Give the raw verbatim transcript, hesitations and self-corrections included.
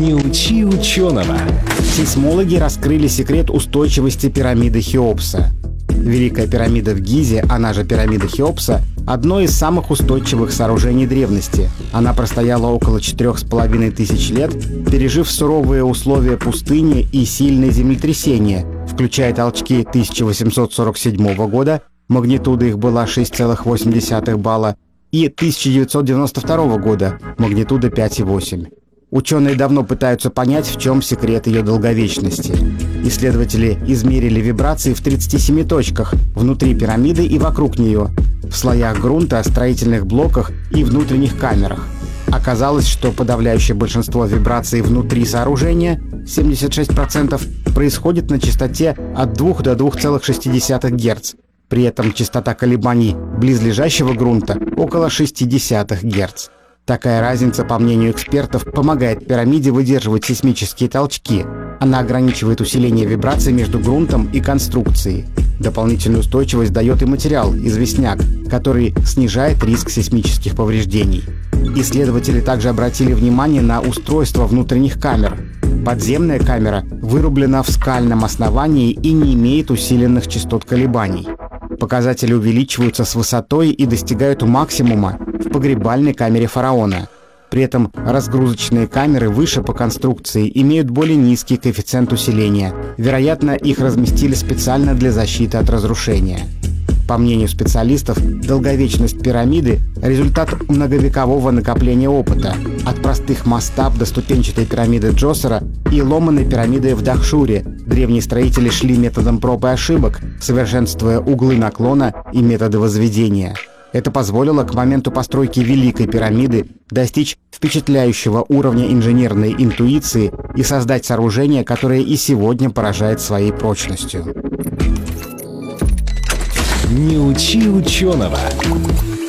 Не учи ученого. Сейсмологи раскрыли секрет устойчивости пирамиды Хеопса. Великая пирамида в Гизе, она же пирамида Хеопса, одно из самых устойчивых сооружений древности. Она простояла около четырех с половиной тысяч лет, пережив суровые условия пустыни и сильные землетрясения, включая толчки тысяча восемьсот сорок седьмого года, магнитуда их была шесть целых восемь десятых балла, и тысяча девятьсот девяносто второго года, магнитуда пять целых восемь десятых. Ученые давно пытаются понять, в чем секрет ее долговечности. Исследователи измерили вибрации в тридцати семи точках внутри пирамиды и вокруг нее, в слоях грунта, строительных блоках и внутренних камерах. Оказалось, что подавляющее большинство вибраций внутри сооружения, семьдесят шесть процентов, происходит на частоте от двух до двух целых шести десятых герц. При этом частота колебаний близлежащего грунта около шести десятых герц. Такая разница, по мнению экспертов, помогает пирамиде выдерживать сейсмические толчки. Она ограничивает усиление вибраций между грунтом и конструкцией. Дополнительную устойчивость дает и материал, известняк, который снижает риск сейсмических повреждений. Исследователи также обратили внимание на устройство внутренних камер. Подземная камера вырублена в скальном основании и не имеет усиленных частот колебаний. Показатели увеличиваются с высотой и достигают максимума в погребальной камере фараона. При этом разгрузочные камеры выше по конструкции имеют более низкий коэффициент усиления. Вероятно, их разместили специально для защиты от разрушения. По мнению специалистов, долговечность пирамиды – результат многовекового накопления опыта, от простых мастаб до ступенчатой пирамиды Джосера и ломаной пирамиды в Дахшуре. Древние строители шли методом проб и ошибок, совершенствуя углы наклона и методы возведения. Это позволило к моменту постройки Великой пирамиды достичь впечатляющего уровня инженерной интуиции и создать сооружение, которое и сегодня поражает своей прочностью. Не учи ученого.